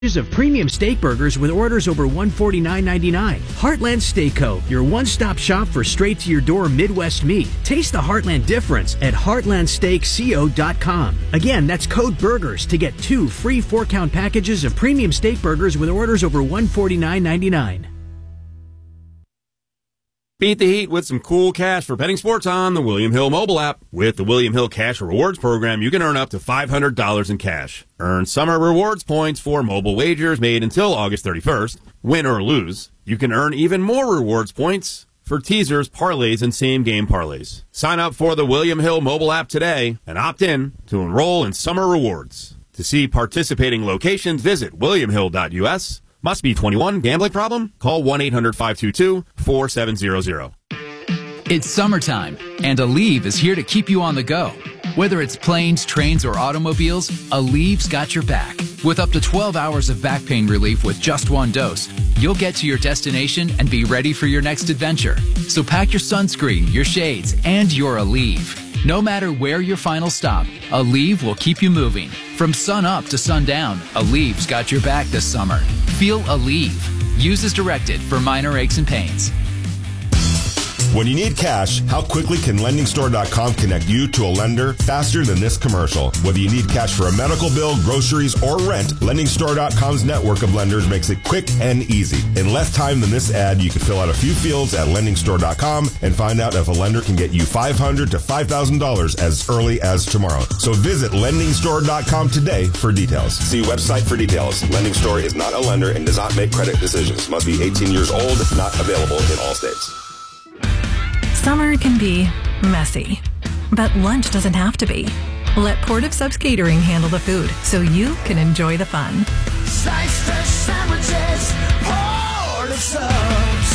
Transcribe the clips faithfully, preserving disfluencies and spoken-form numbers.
of premium steak burgers with orders over one hundred forty-nine ninety-nine. Heartland Steak Co., your one-stop shop for straight-to-your-door Midwest meat. Taste the Heartland difference at heartland steak co dot com. Again, that's code BURGERS to get two free four-count packages of premium steak burgers with orders over one hundred forty-nine ninety-nine. Beat the heat with some cool cash for betting sports on the William Hill mobile app. With the William Hill Cash Rewards program, you can earn up to five hundred dollars in cash. Earn summer rewards points for mobile wagers made until August thirty-first. Win or lose, you can earn even more rewards points for teasers, parlays, and same-game parlays. Sign up for the William Hill mobile app today and opt in to enroll in summer rewards. To see participating locations, visit william hill dot u s. Must be twenty-one. Gambling problem? Call one eight hundred five two two four seven zero zero. It's summertime, and Aleve is here to keep you on the go. Whether it's planes, trains, or automobiles, Aleve's got your back. With up to twelve hours of back pain relief with just one dose, you'll get to your destination and be ready for your next adventure. So pack your sunscreen, your shades, and your Aleve. No matter where your final stop, Aleve will keep you moving. From sun up to sundown, Aleve's got your back this summer. Feel Aleve. Use as directed for minor aches and pains. When you need cash, how quickly can lending store dot com connect you to a lender faster than this commercial? Whether you need cash for a medical bill, groceries, or rent, lending store dot com's network of lenders makes it quick and easy. In less time than this ad, you can fill out a few fields at lending store dot com and find out if a lender can get you five hundred dollars to five thousand dollars as early as tomorrow. So visit lending store dot com today for details. See website for details. Lending Store is not a lender and does not make credit decisions. Must be eighteen years old, not available in all states. Summer can be messy, but lunch doesn't have to be. Let Port of Subs Catering handle the food so you can enjoy the fun. Slice fresh sandwiches, Port of Subs.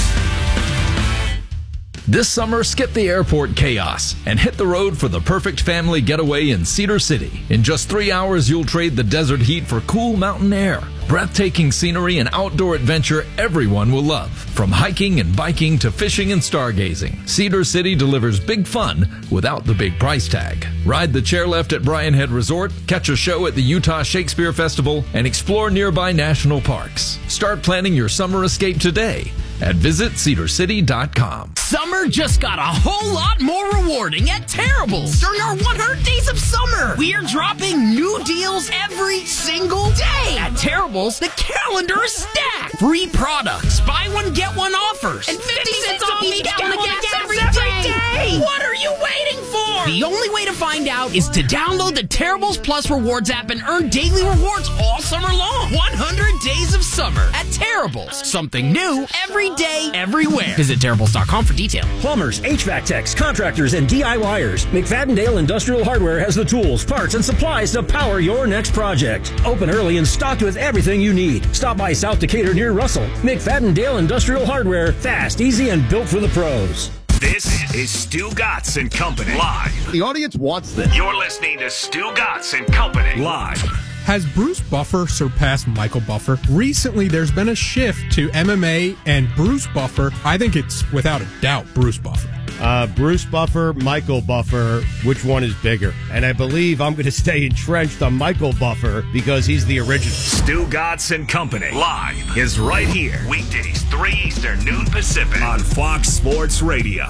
This summer, skip the airport chaos and hit the road for the perfect family getaway in Cedar City. In just three hours, you'll trade the desert heat for cool mountain air. Breathtaking scenery and outdoor adventure everyone will love. From hiking and biking to fishing and stargazing, Cedar City delivers big fun without the big price tag. Ride the chairlift at Bryan Head Resort, catch a show at the Utah Shakespeare Festival, and explore nearby national parks. Start planning your summer escape today at visit cedar city dot com. Summer just got a whole lot more rewarding at Terrible's. During our one hundred days of summer, we are dropping new deals every single day. At Terrible's, the calendar is stacked. Free products, buy one, get one offers, and fifty cents off each gallon of gas every day. What are you waiting for? The only way to find out is to download the Terrible's Plus Rewards app and earn daily rewards all summer long. one hundred days of summer at Terrible's. Something new every day, everywhere. Visit Terrible's dot com for details. Plumbers, H V A C techs, contractors, and DIYers. McFadden-Dale Industrial Hardware has the tools, parts, and supplies to power your next project. Open early and stocked with everything you need. Stop by South Decatur near Russell. McFadden-Dale Industrial Hardware. Fast, easy, and built for the pros. This is Stu Gatz and Company live. The audience wants this. You're listening to Stu Gatz and Company live. Has Bruce Buffer surpassed Michael Buffer? Recently, there's been a shift to M M A and Bruce Buffer. I think it's, without a doubt, Bruce Buffer. Uh, Bruce Buffer, Michael Buffer, which one is bigger? And I believe I'm going to stay entrenched on Michael Buffer because he's the original. Stu Gatz and Company live is right here. Weekdays, three Eastern, noon Pacific on Fox Sports Radio.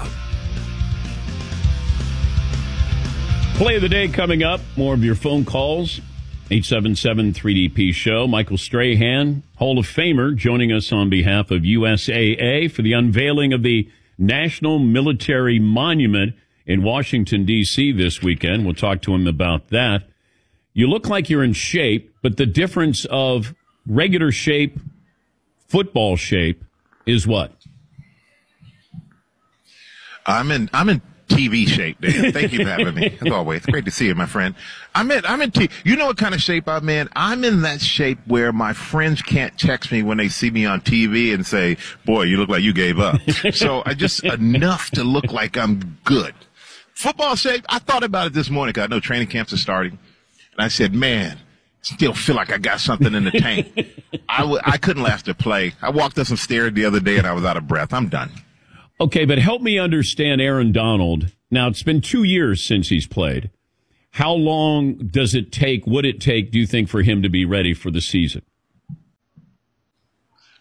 Play of the day coming up. More of your phone calls. eight seven seven three D P show. Michael Strahan, Hall of Famer, joining us on behalf of U S A A for the unveiling of the National Military Monument in Washington, D C this weekend. We'll talk to him about that. You look like you're in shape, but the difference of regular shape, football shape, is what? I'm in, I'm in T V shape, Dan. Thank you for having me. As always, great to see you, my friend. I'm in, I'm in T. You know what kind of shape I'm in? I'm in that shape where my friends can't text me when they see me on T V and say, "Boy, you look like you gave up." So I just enough to look like I'm good. Football shape. I thought about it this morning because I know training camps are starting, and I said, "Man, still feel like I got something in the tank." I w- I couldn't last to play. I walked up some stairs the other day and I was out of breath. I'm done. Okay, but help me understand Aaron Donald. Now, it's been two years since he's played. How long does it take, would it take, do you think, for him to be ready for the season?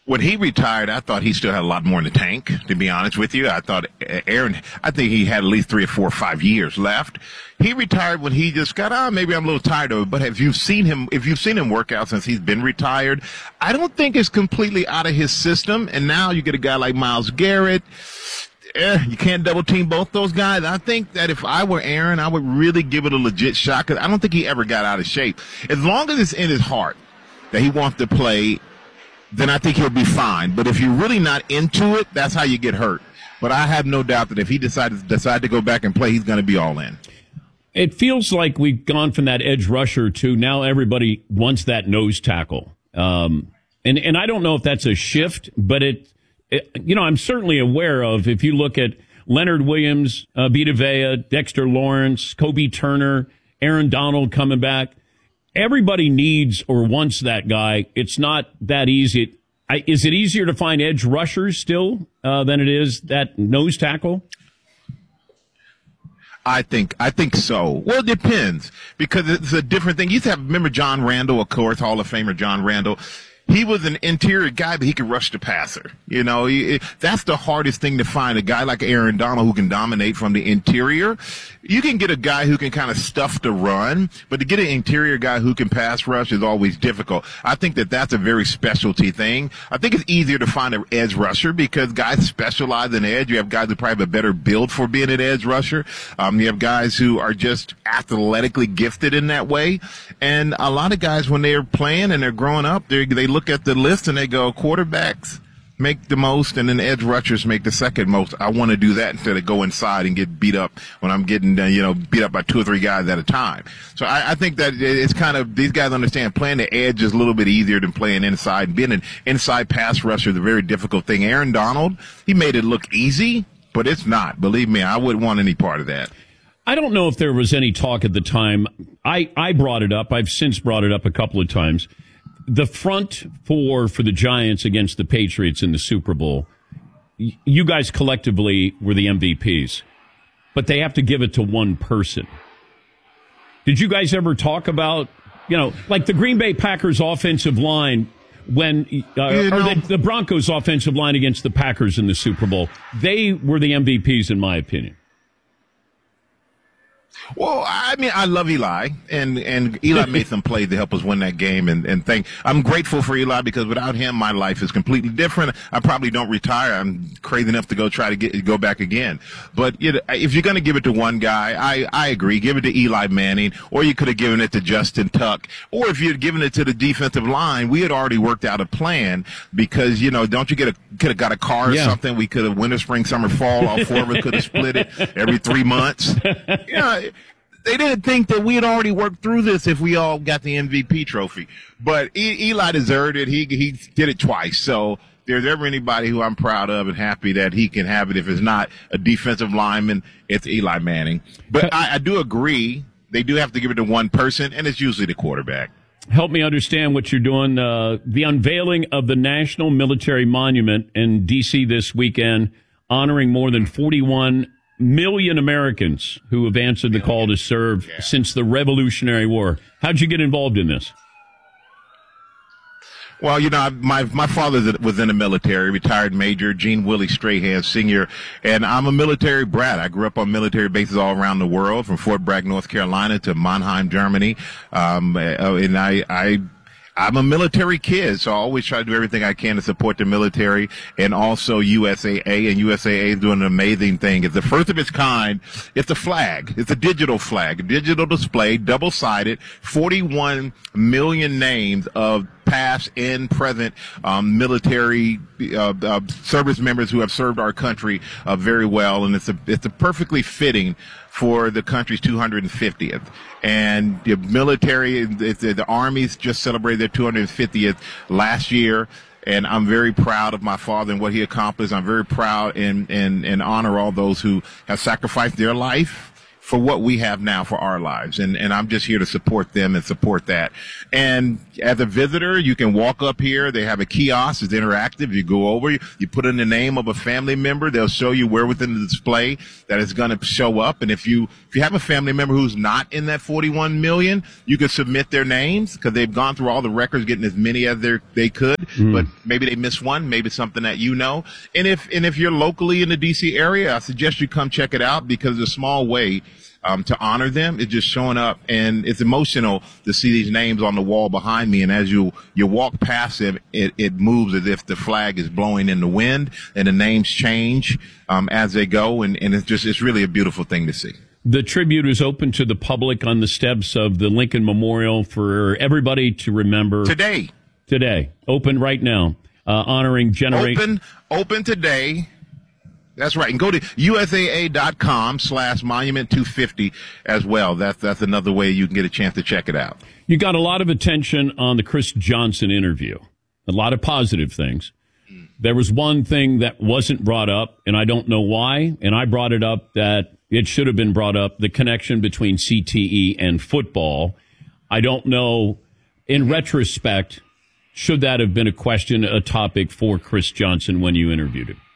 When he retired, I thought he still had a lot more in the tank, to be honest with you. I thought Aaron, I think he had at least three or four or five years left. He retired when he just got, ah, oh, maybe I'm a little tired of it. But have you seen him, if you've seen him work out since he's been retired, I don't think it's completely out of his system. And now you get a guy like Myles Garrett. Eh, you can't double team both those guys. I think that if I were Aaron, I would really give it a legit shot, because I don't think he ever got out of shape. As long as it's in his heart that he wants to play, then I think he'll be fine. But if you're really not into it, that's how you get hurt. But I have no doubt that if he decides decide to go back and play, he's going to be all in. It feels like we've gone from that edge rusher to now everybody wants that nose tackle. Um, and, and I don't know if that's a shift, but it, it, you know, I'm certainly aware of, if you look at Leonard Williams, uh, Vita Vea, Dexter Lawrence, Kobe Turner, Aaron Donald coming back. Everybody needs or wants that guy. It's not that easy. I, is it easier to find edge rushers still uh, than it is that nose tackle? I think I think so. Well, it depends, because it's a different thing. You used to have, remember John Randall, of course, Hall of Famer John Randall. He was an interior guy, but he could rush the passer. You know, he, that's the hardest thing to find, a guy like Aaron Donald who can dominate from the interior. You can get a guy who can kind of stuff the run, but to get an interior guy who can pass rush is always difficult. I think that that's a very specialty thing. I think it's easier to find an edge rusher because guys specialize in edge. You have guys who probably have a better build for being an edge rusher. Um, you have guys who are just athletically gifted in that way. And a lot of guys, when they're playing and they're growing up, they they look at the list and they go, quarterbacks make the most and then edge rushers make the second most. I want to do that instead of go inside and get beat up when I'm getting, uh, you know, beat up by two or three guys at a time. So I, I think that it's kind of, these guys understand playing the edge is a little bit easier than playing inside. Being an inside pass rusher is a very difficult thing. Aaron Donald, he made it look easy, but it's not. Believe me, I wouldn't want any part of that. I don't know if there was any talk at the time. I, I brought it up. I've since brought it up a couple of times. The front four for the Giants against the Patriots in the Super Bowl, you guys collectively were the M V Ps, but they have to give it to one person. Did you guys ever talk about, you know, like the Green Bay Packers offensive line when, uh, you know, or the, the Broncos offensive line against the Packers in the Super Bowl? They were the M V Ps, in my opinion. Well, I mean, I love Eli, and, and Eli made some plays to help us win that game, and, and thank, I'm grateful for Eli, because without him, my life is completely different. I probably don't retire. I'm crazy enough to go try to get, go back again. But you know, if you're going to give it to one guy, I, I agree. Give it to Eli Manning, or you could have given it to Justin Tuck, or if you'd given it to the defensive line, we had already worked out a plan, because, you know, don't you get a, could have got a car or yeah. something? We could have winter, spring, summer, fall, all four of us could have split it every three months. Yeah. They didn't think that we had already worked through this if we all got the M V P trophy. But e- Eli deserved it. He he did it twice. So if there's ever anybody who I'm proud of and happy that he can have it, if it's not a defensive lineman, it's Eli Manning. But I, I do agree. They do have to give it to one person, and it's usually the quarterback. Help me understand what you're doing. Uh, the unveiling of the National Military Monument in D C this weekend, honoring more than forty-one million Americans who have answered the call to serve yeah. since the Revolutionary War. How'd you get involved in this? Well, you know, I, my my father was in the military, retired Major Gene Willie Strahan Senior, and I'm a military brat. I grew up on military bases all around the world, from Fort Bragg, North Carolina, to Mannheim, Germany, um, and I. I I'm a military kid, so I always try to do everything I can to support the military, and also U S A A, and U S A A is doing an amazing thing. It's the first of its kind. It's a flag. It's a digital flag, a digital display, double-sided, forty-one million names of past and present um, military uh, uh, service members who have served our country uh, very well, and it's a it's a perfectly fitting for the country's two hundred fiftieth. And the military, the, the Army's just celebrated their two hundred fiftieth last year. And I'm very proud of my father and what he accomplished. I'm very proud and, and, and honor all those who have sacrificed their life for what we have now for our lives. And, and I'm just here to support them and support that. And as a visitor, you can walk up here. They have a kiosk. It's interactive. You go over, you, you put in the name of a family member. They'll show you where within the display that is going to show up. And if you, if you have a family member who's not in that forty-one million, you can submit their names because they've gone through all the records, getting as many as they they could, mm. but maybe they missed one, maybe something that you know. And if, and if you're locally in the D C area, I suggest you come check it out because it's a small way Um, to honor them. It's just showing up, and it's emotional to see these names on the wall behind me. And as you you walk past them, it, it moves as if the flag is blowing in the wind, and the names change um, as they go. And, and it's just it's really a beautiful thing to see. The tribute is open to the public on the steps of the Lincoln Memorial for everybody to remember today. Today, open right now, uh, honoring generation. Open, open today. That's right. And go to U S A A dot com slash monument two fifty as well. That's, that's another way you can get a chance to check it out. You got a lot of attention on the Chris Johnson interview, a lot of positive things. There was one thing that wasn't brought up, and I don't know why, and I brought it up that it should have been brought up, the connection between C T E and football. I don't know, in retrospect, should that have been a question, a topic for Chris Johnson when you interviewed him?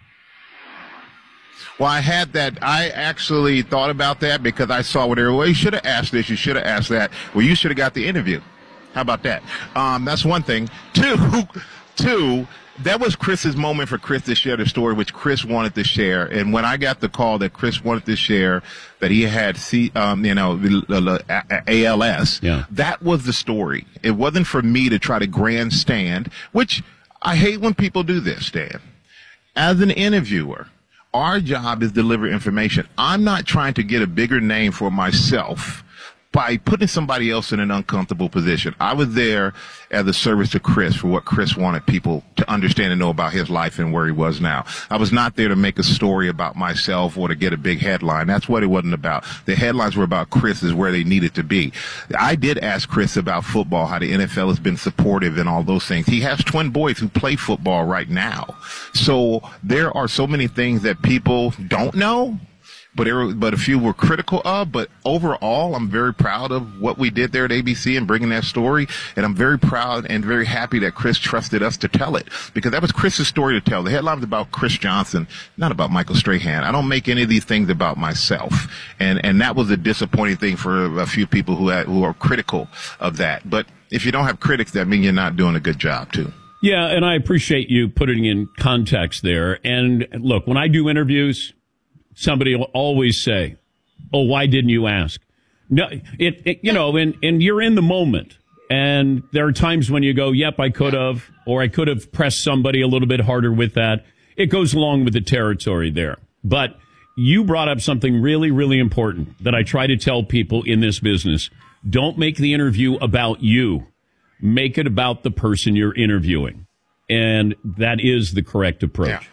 Well, I had that. I actually thought about that because I saw what everyone, well, you should have asked this, you should have asked that. Well, you should have got the interview. How about that? Um, that's one thing. Two, two, that was Chris's moment for Chris to share the story, which Chris wanted to share. And when I got the call that Chris wanted to share that he had, C, um, you know, A L S, yeah. That was the story. It wasn't for me to try to grandstand, which I hate when people do this, Dan. As an interviewer, our job is to deliver information. I'm not trying to get a bigger name for myself by putting somebody else in an uncomfortable position. I was there as a service to Chris for what Chris wanted people to understand and know about his life and where he was now. I was not there to make a story about myself or to get a big headline. That's what it wasn't about. The headlines were about Chris is where they needed to be. I did ask Chris about football, how the N F L has been supportive and all those things. He has twin boys who play football right now. So there are so many things that people don't know. But it, but a few were critical of. But overall, I'm very proud of what we did there at A B C and bringing that story. And I'm very proud and very happy that Chris trusted us to tell it because that was Chris's story to tell. The headline was about Chris Johnson, not about Michael Strahan. I don't make any of these things about myself. And and that was a disappointing thing for a few people who had, who are critical of that. But if you don't have critics, that means you're not doing a good job too. Yeah, and I appreciate you putting in context there. And look, when I do interviews, somebody will always say, "Oh, why didn't you ask?" No, it, it you know, and, and you're in the moment. And there are times when you go, "Yep, I could have," or "I could have pressed somebody a little bit harder with that." It goes along with the territory there. But you brought up something really, really important that I try to tell people in this business. Don't make the interview about you. Make it about the person you're interviewing. And that is the correct approach. Yeah.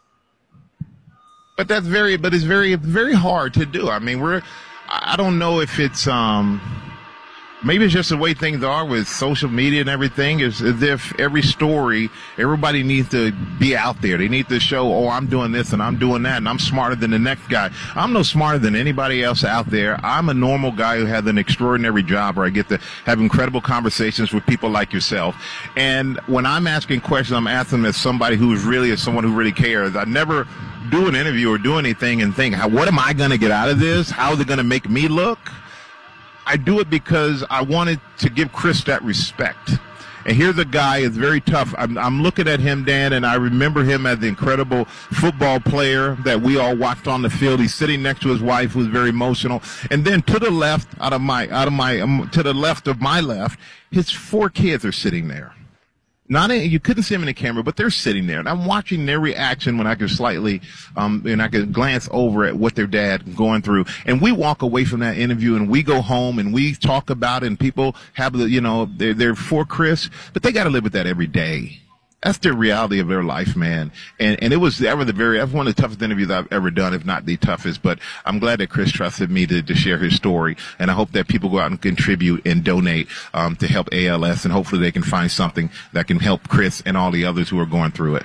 But that's very, but it's very, very hard to do. I mean, we're, I don't know if it's, um, maybe it's just the way things are with social media and everything. It's as if every story, everybody needs to be out there. They need to show, oh, I'm doing this and I'm doing that and I'm smarter than the next guy. I'm no smarter than anybody else out there. I'm a normal guy who has an extraordinary job where I get to have incredible conversations with people like yourself. And when I'm asking questions, I'm asking them as somebody who is really, as someone who really cares. I never do an interview or do anything and think, what am I going to get out of this? How is it going to make me look? I do it because I wanted to give Chris that respect. And here's a guy who's very tough. I'm, I'm looking at him, Dan, and I remember him as the incredible football player that we all watched on the field. He's sitting next to his wife, who's very emotional. And then to the left, out of my, out of my, um, to the left of my left, his four kids are sitting there. Not in, you couldn't see them in the camera, but they're sitting there, and I'm watching their reaction when I could slightly, um, and I could glance over at what their dad going through. And we walk away from that interview, and we go home, and we talk about it, and people have the, you know, they're, they're for Chris, but they got to live with that every day. That's the reality of their life, man. And and it was that was the very that was one of the toughest interviews I've ever done, if not the toughest. But I'm glad that Chris trusted me to, to share his story, and I hope that people go out and contribute and donate um, to help A L S, and hopefully they can find something that can help Chris and all the others who are going through it.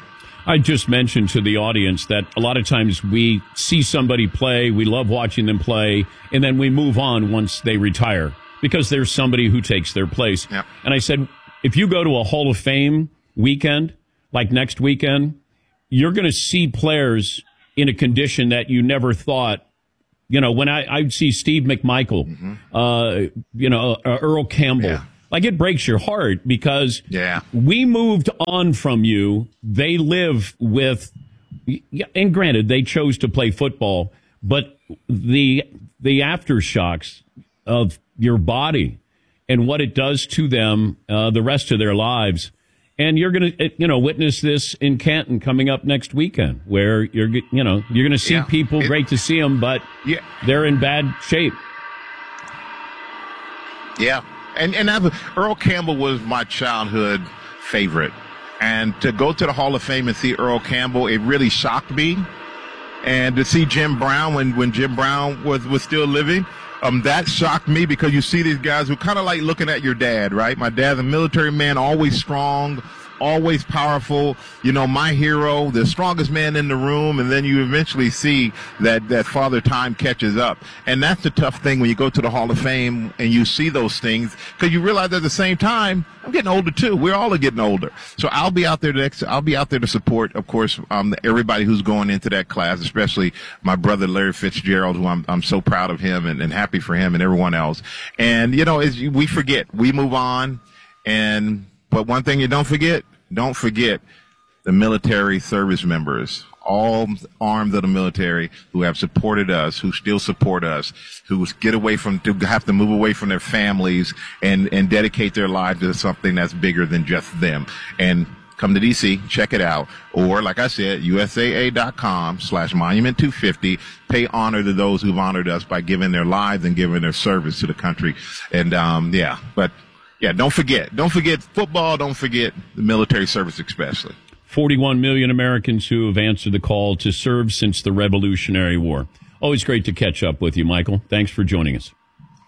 I just mentioned to the audience that a lot of times we see somebody play, we love watching them play, and then we move on once they retire because there's somebody who takes their place. Yep. And I said, if you go to a Hall of Fame weekend, like next weekend, you're going to see players in a condition that you never thought. You know, when I, I'd see Steve McMichael, mm-hmm. uh, you know, uh, Earl Campbell. Yeah. Like, it breaks your heart because yeah. we moved on from you. They live with, and granted, they chose to play football, but the the aftershocks of your body and what it does to them uh, the rest of their lives. And you're going to, you know, witness this in Canton coming up next weekend, where you're, you know, you're going to see yeah. people. It, great to see them, but yeah. they're in bad shape. Yeah. And and I've, Earl Campbell was my childhood favorite. And to go to the Hall of Fame and see Earl Campbell, it really shocked me. And to see Jim Brown when, when Jim Brown was, was still living, um, that shocked me because you see these guys who kind of like looking at your dad, right? My dad's a military man, always strong, always powerful, you know, my hero, the strongest man in the room, and then you eventually see that, that Father Time catches up. And that's the tough thing when you go to the Hall of Fame and you see those things, because you realize at the same time, I'm getting older too. We're all getting older. So I'll be out there next, I'll be out there to support, of course, um, everybody who's going into that class, especially my brother Larry Fitzgerald, who I'm, I'm so proud of him and, and happy for him and everyone else. And, you know, as we forget, we move on, and but one thing you don't forget, don't forget the military service members, all arms of the military who have supported us, who still support us, who get away from, to have to move away from their families and, and dedicate their lives to something that's bigger than just them. And come to D C, check it out. Or, like I said, U S A A dot com slash monument two fifty. Pay honor to those who've honored us by giving their lives and giving their service to the country. And, um, yeah, but yeah, don't forget. Don't forget football. Don't forget the military service especially. forty-one million Americans who have answered the call to serve since the Revolutionary War. Always great to catch up with you, Michael. Thanks for joining us.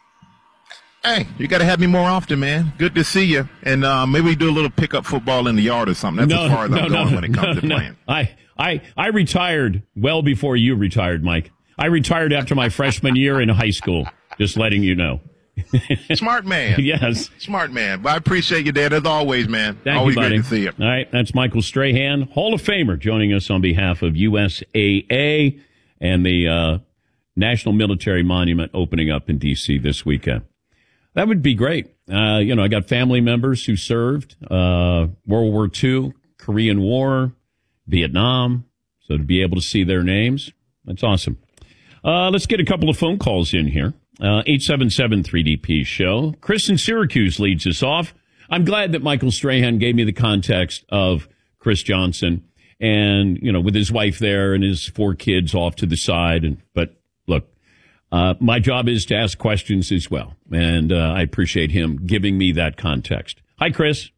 Hey, you got to have me more often, man. Good to see you. And uh, maybe we do a little pickup football in the yard or something. That's no, as far as no, I'm no, going when it comes no, to no. playing. I, I, I retired well before you retired, Mike. I retired after my freshman year in high school, just letting you know. Smart man. Yes. Smart man. But I appreciate you, Dan, as always, man. Thank always you, buddy. great to see you. All right, that's Michael Strahan, Hall of Famer, joining us on behalf of U S A A and the uh, National Military Monument opening up in D C this weekend. That would be great. Uh, you know, I got family members who served uh, World War Two, Korean War, Vietnam, so to be able to see their names, that's awesome. Uh, let's get a couple of phone calls in here. Uh, eight seven seven three D P show. Chris in Syracuse leads us off. I'm glad that Michael Strahan gave me the context of Chris Johnson and, you know, with his wife there and his four kids off to the side. And, but look, uh, my job is to ask questions as well. And, uh, I appreciate him giving me that context. Hi, Chris.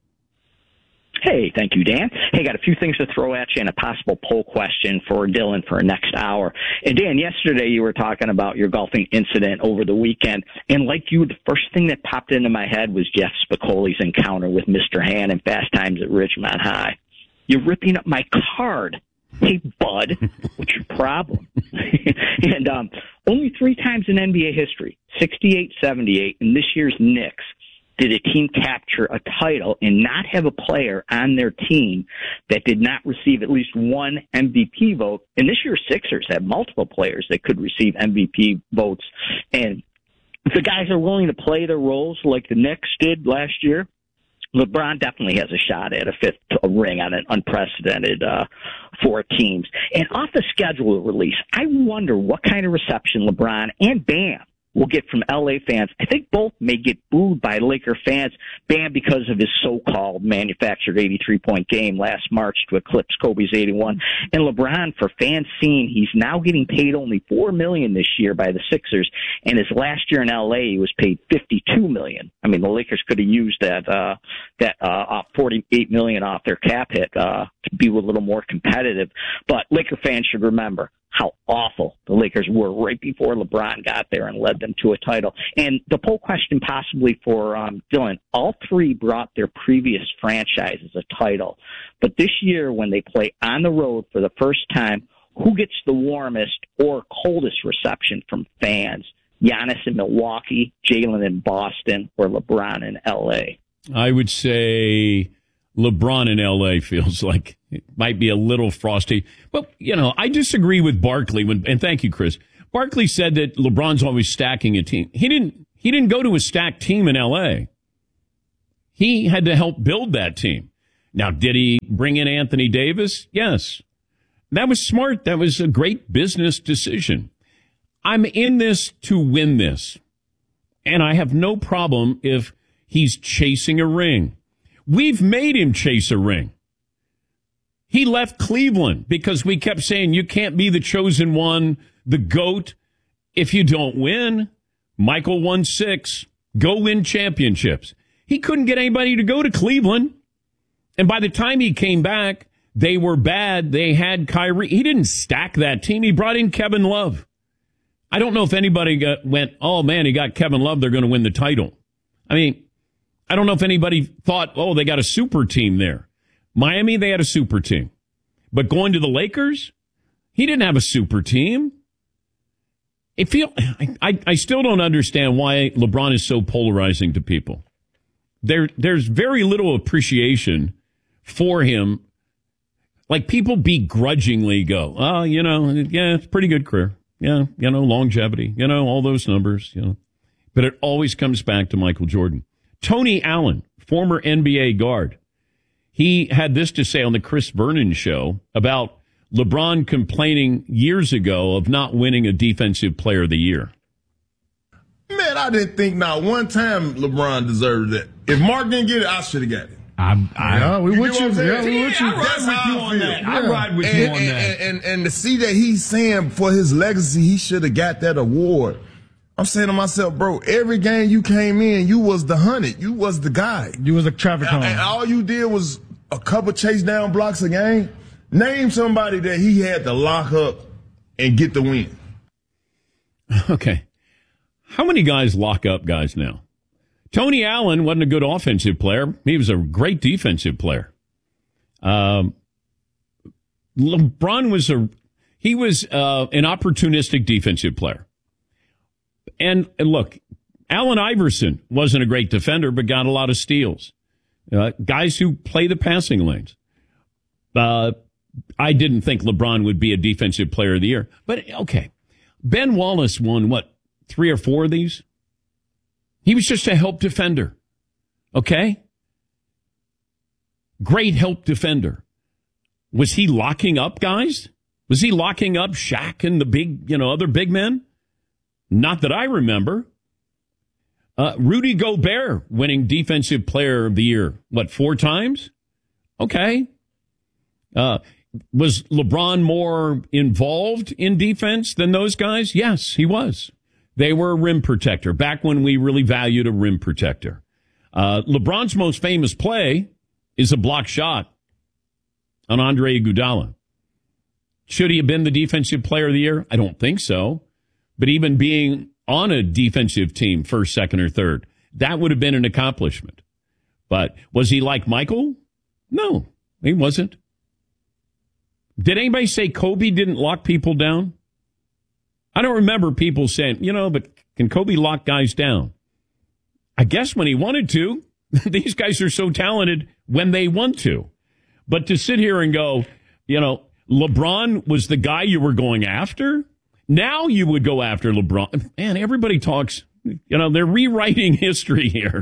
Hey, thank you, Dan. Hey, got a few things to throw at you and a possible poll question for Dylan for next hour. And Dan, yesterday you were talking about your golfing incident over the weekend, and like you, the first thing that popped into my head was Jeff Spicoli's encounter with Mister Han in Fast Times at Ridgemont High. You're ripping up my card. Hey, bud, what's your problem? and um, only three times in N B A history, sixty-eight, seventy-eight, and this year's Knicks, did a team capture a title and not have a player on their team that did not receive at least one M V P vote. And this year's Sixers have multiple players that could receive M V P votes. And if the guys are willing to play their roles like the Knicks did last year, LeBron definitely has a shot at a fifth ring on an unprecedented uh, four teams. And off the schedule release, I wonder what kind of reception LeBron and Bam will get from L A fans. I think both may get booed by Laker fans, Bam because of his so-called manufactured eighty-three point game last March to eclipse Kobe's eighty-one, and LeBron for fans seeing he's now getting paid only four million dollars this year by the Sixers, and his last year in L A he was paid fifty-two million dollars. I mean, the Lakers could have used that uh, that uh, forty-eight million dollars off their cap hit uh, to be a little more competitive. But Laker fans should remember, how awful the Lakers were right before LeBron got there and led them to a title. And the poll question possibly for um, Dylan, all three brought their previous franchises a title. But this year, when they play on the road for the first time, who gets the warmest or coldest reception from fans? Giannis in Milwaukee, Jalen in Boston, or LeBron in L A? I would say LeBron in L A feels like it might be a little frosty. But, you know, I disagree with Barkley. When, and thank you, Chris. Barkley said that LeBron's always stacking a team. He didn't, he didn't go to a stacked team in L A. He had to help build that team. Now, did he bring in Anthony Davis? Yes. That was smart. That was a great business decision. I'm in this to win this. And I have no problem if he's chasing a ring. We've made him chase a ring. He left Cleveland because we kept saying you can't be the chosen one, the GOAT, if you don't win. Michael won six. Go win championships. He couldn't get anybody to go to Cleveland. And by the time he came back, they were bad. They had Kyrie. He didn't stack that team. He brought in Kevin Love. I don't know if anybody got, went, oh, man, he got Kevin Love. They're going to win the title. I mean, I don't know if anybody thought, oh, they got a super team there. Miami, they had a super team. But going to the Lakers, he didn't have a super team. It feel, I, I still don't understand why LeBron is so polarizing to people. There, there's very little appreciation for him. Like, people begrudgingly go, oh, you know, yeah, it's a pretty good career. Yeah, you know, longevity, you know, all those numbers, you know. But it always comes back to Michael Jordan. Tony Allen, former N B A guard, he had this to say on the Chris Vernon show about LeBron complaining years ago of not winning a Defensive Player of the Year. Man, I didn't think not one time LeBron deserved that. If Mark didn't get it, I should have got it. I'm, I, yeah, we with you. Yeah, we with you. I ride with you on that. I ride with you on that. And, and, and to see that he's saying for his legacy, he should have got that award. I'm saying to myself, bro, every game you came in, you was the hunted. You was the guy. You was a traffic cone. And all you did was a couple chase down blocks a game. Name somebody that he had to lock up and get the win. Okay. How many guys lock up guys now? Tony Allen wasn't a good offensive player. He was a great defensive player. Um, LeBron was a he was uh, an opportunistic defensive player. And, and look, Allen Iverson wasn't a great defender, but got a lot of steals. Uh, guys who play the passing lanes. Uh, I didn't think LeBron would be a defensive player of the year. But, okay, Ben Wallace won, what, three or four of these? He was just a help defender, okay? Great help defender. Was he locking up guys? Was he locking up Shaq and the big, you know, other big men? Not that I remember. Uh, Rudy Gobert winning Defensive Player of the Year, what, four times? Okay. Uh, was LeBron more involved in defense than those guys? Yes, he was. They were a rim protector, back when we really valued a rim protector. Uh, LeBron's most famous play is a block shot on Andre Iguodala. Should he have been the Defensive Player of the Year? I don't think so. But even being on a defensive team, first, second, or third, that would have been an accomplishment. But was he like Michael? No, he wasn't. Did anybody say Kobe didn't lock people down? I don't remember people saying, you know, but can Kobe lock guys down? I guess when he wanted to. These guys are so talented when they want to. But to sit here and go, you know, LeBron was the guy you were going after? Now you would go after LeBron. Man, everybody talks, you know, they're rewriting history here.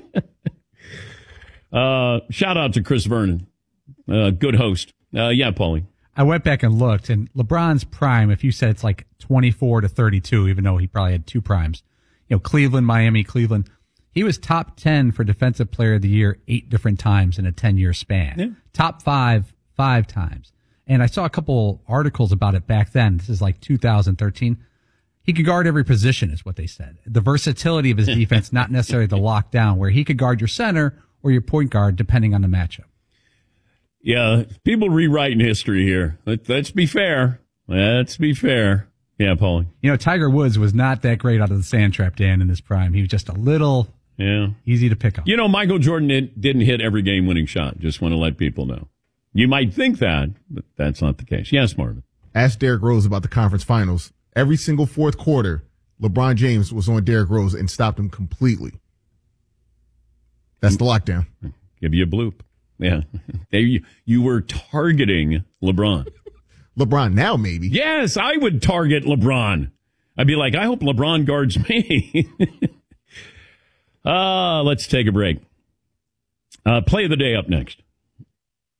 uh, shout out to Chris Vernon. Uh, good host. Uh, yeah, Paulie. I went back and looked, and LeBron's prime, if you said it's like twenty-four to thirty-two, even though he probably had two primes, you know, Cleveland, Miami, Cleveland, he was top ten for Defensive Player of the Year eight different times in a ten-year span. Yeah. Top five, five times. And I saw a couple articles about it back then. This is like two thousand thirteen. He could guard every position, is what they said. The versatility of his defense, not necessarily the lockdown, where he could guard your center or your point guard, depending on the matchup. Yeah, people rewriting history here. Let, let's be fair. let's be fair. Yeah, Paulie. You know, Tiger Woods was not that great out of the sand trap, Dan, in his prime. He was just a little yeah easy to pick up. You know, Michael Jordan did, didn't hit every game-winning shot. Just want to let people know. You might think that, but that's not the case. Yes, Marvin. Ask Derrick Rose about the conference finals. Every single fourth quarter, LeBron James was on Derrick Rose and stopped him completely. That's the lockdown. Give you a bloop. Yeah. you, you were targeting LeBron. LeBron now, maybe. Yes, I would target LeBron. I'd be like, I hope LeBron guards me. uh, let's take a break. Uh, play of the day up next.